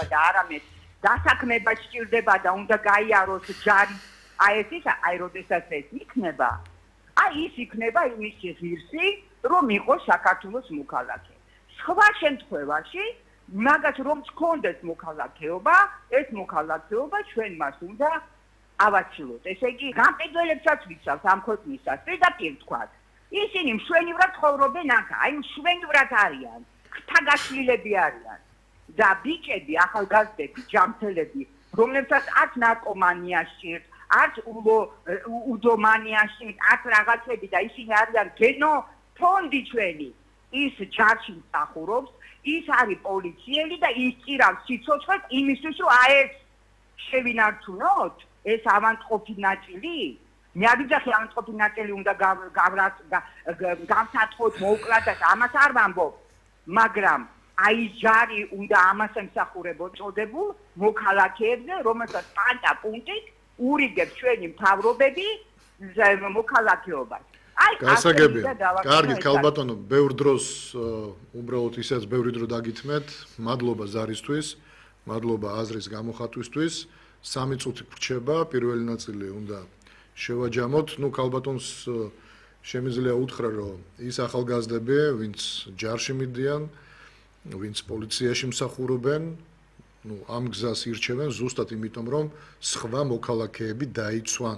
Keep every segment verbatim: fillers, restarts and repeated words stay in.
სჭირდება და არამედ დასაქმება სჭირდება და უნდა გაიაროს ჯარი აი ეს ის აი როდესაც ეს იქნება აი ის იქნება იმის ღირსი რომ იყოს საქართველოს მოქალაქე სხვა შემთხვევაში მაგას რომ გქონდეს მოქალაქეობა ეს მოქალაქეობა ჩვენ მას უნდა ავაჩილოთ ესე იგი გამყიდველებსაც ვიცავთ ამ ქვეყნისას პირდაპირ თქვა ისინი მშვენივრად ცხოვრობენ აქ აი მშვენივრად არიან ხთაგაშლილები არიან და ბიჭები ახალგაზრდები ჯანმრთელები რომლებსაც არც ნარკომანია სჭირთ არც უდომანია სჭირთ არც რაღაცები და ისინი არიან გენო ფონდი ჩვენი ის ჯარში მსახურობს ის არის პოლიციელი და ისწირავს სიცოცხლეს იმისთვის რომ აი ეს შევინარჩუნოთ ეს ავანტყოფი ნაწილი მე არ ვიძახი ავანტყოფი ნაწილი უნდა გავრაც გამსათხოთ მოუკლათ და ამას არ ვამბობ მაგრამ აი ჯარი უნდა ამას ემსახურებო წოდებულ მოქალაქეებზე რომელსაც პანტა პუნქტით ურიგებს ჩვენი მთავრობები მოქალაქეობას გასაგებია. კარგი, ქალბატონო, ბევრ დროს უბრალოდ ისეც ბევრი დრო დაგითმეთ. მადლობა ზარისთვის, მადლობა აზრის გამოხატვისთვის. სამი წუთი გრჩება, პირველი ნაწილი უნდა შევაჯამოთ. ნუ ქალბატონს შემიძლია უთხრა, რომ ის ახალგაზრდები, ვინც ჯარში მიდიან, ვინც პოლიციაში მსახურობენ, ნუ ამ გზას ირჩევენ ზუსტად იმიტომ, რომ სხვა მოქალაქეები დაიცვან.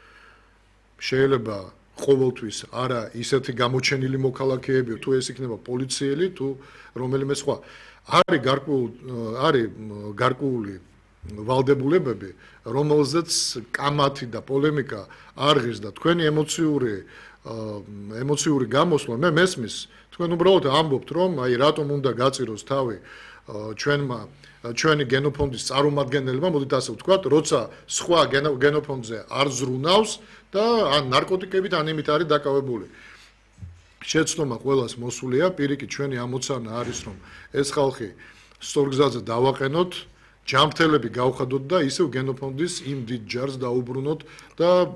შეიძლება ყოველთვის არა ისეთი გამოჩენილი მოქალაქეები თუ ეს იქნება პოლიციელი თუ რომელიმე სხვა არის გარკვეული არის გარკვეული ვალდებულებები რომელზეც კამათი და პოლემიკა არღის და თქვენი ემოციური ემოციური გამოსვლა მე მესმის თქვენ უბრალოდ ამბობთ რომ აი რატომ უნდა გაწიროს თავი ჩვენმა ჩვენი გენოფონდის წარმომადგენლებმა მოდით ასე ვთქვათ როცა სხვა გენოფონდზე არ ზრუნავს და ან ნარკოტიკებით ან იმით არის დაკავებული. შეცდომა ყველას მოსულია, პირიქით ჩვენი ამოცანა არის რომ ეს ხალხი სწორ გზაზე დავაყენოთ, ჯანმრთელები გავხადოთ და ისევ გენოფონდის იმ დიდ ჯარს დაუბრუნოთ და